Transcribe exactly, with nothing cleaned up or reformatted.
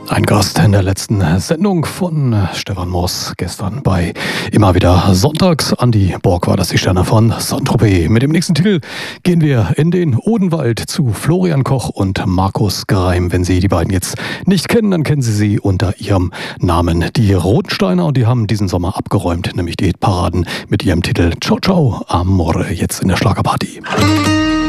Ein Gast in der letzten Sendung von Stefan Moss gestern bei Immer wieder Sonntags. Andi Borg war das, die Sterne von Saint-Tropez. Mit dem nächsten Titel gehen wir in den Odenwald zu Florian Koch und Markus Greim. Wenn Sie die beiden jetzt nicht kennen, dann kennen Sie sie unter ihrem Namen, die Rotensteiner. Und die haben diesen Sommer abgeräumt, nämlich die Hitparaden mit ihrem Titel Ciao Ciao Amore, jetzt in der Schlagerparty.